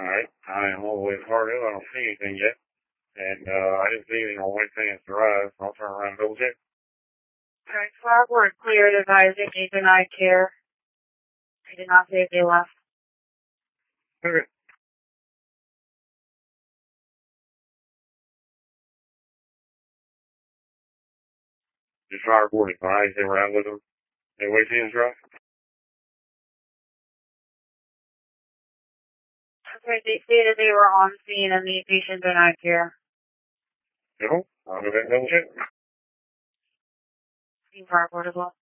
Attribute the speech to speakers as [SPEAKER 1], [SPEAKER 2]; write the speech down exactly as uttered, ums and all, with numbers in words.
[SPEAKER 1] Alright, I am all the way to Cargill. I don't see anything yet. And, uh, I didn't see anything on White Sands Drive, so I'll turn around and double check.
[SPEAKER 2] Alright, Flowerboard cleared, advising they denied care. I did not say if they left.
[SPEAKER 1] Okay. Just Fireboard advised they were out with them at White Sands Drive.
[SPEAKER 2] Okay, they stated they were on scene and the patient denied care.
[SPEAKER 1] No, I'll go back and double check.
[SPEAKER 2] Team Fireboard as well.